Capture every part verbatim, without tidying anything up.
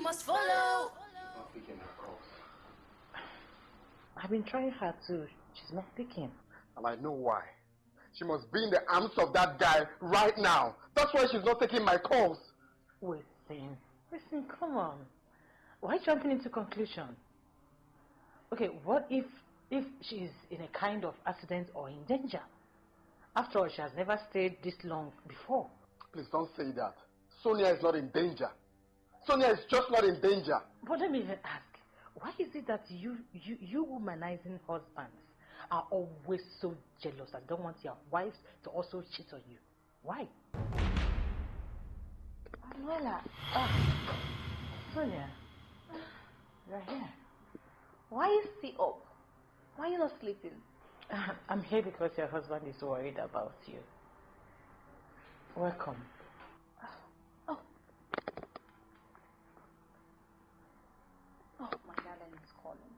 must follow. Not picking her calls. I've been trying her too. She's not picking. And I know why. She must be in the arms of that guy right now. That's why she's not taking my calls. Wait, Listen, listen, come on. Why jumping into conclusion? Okay, what if if she's in a kind of accident or in danger? After all, she has never stayed this long before. Please don't say that. Sonia is not in danger. Sonia is just not in danger. But let me even ask, why is it that you, you, you womanizing husbands are always so jealous and don't want your wives to also cheat on you? Why? Manuela. Ah, Sonia, you're here. Why are you still up? Why are you not sleeping? I'm here because your husband is worried about you. Welcome. Oh. Oh, my darling is calling.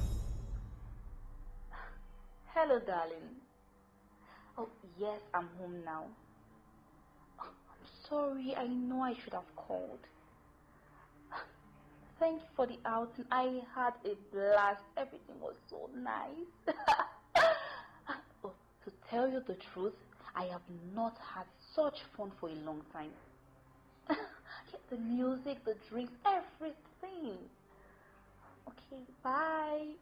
Hello, darling. Oh, yes, I'm home now. Oh, I'm sorry. I know I should have called. Thank you for the outing. I had a blast. Everything was so nice. Oh, to tell you the truth, I have not had such fun for a long time. The music, the drinks, everything. Okay, bye.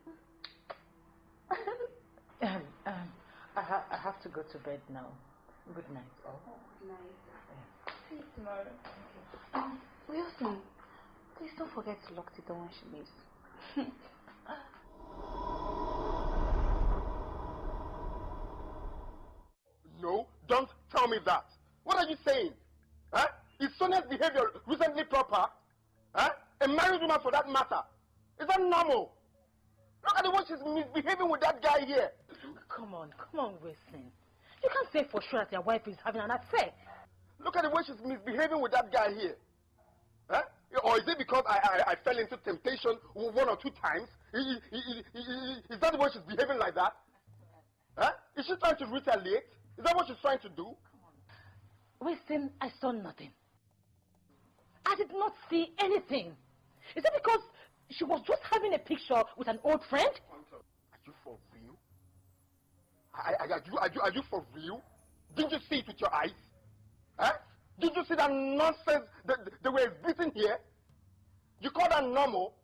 um, um, I, ha I have to go to bed now. Good night. Oh, oh good night. Yeah. See you tomorrow. Okay. Um, Wilson, please don't forget to lock the door when she leaves. No, don't tell me that. What are you saying? Huh? Is Sonia's behavior recently proper? Huh? A married woman for that matter. Is that normal? Look at the way she's misbehaving with that guy here. Come on, come on, Wilson. You can't say for sure that your wife is having an affair. Look at the way she's misbehaving with that guy here. Huh? Or is it because I, I, I fell into temptation one or two times? Is, is, is, is that the way she's behaving like that? Huh? Is she trying to retaliate? Is that what she's trying to do? Come on. Wilson, I saw nothing. I did not see anything. Is it because she was just having a picture with an old friend? Are you for real? Are, are, you, are, you, are you for real? Didn't you see it with your eyes? Huh? Did you see that nonsense that they were exhibiting here? You call that normal?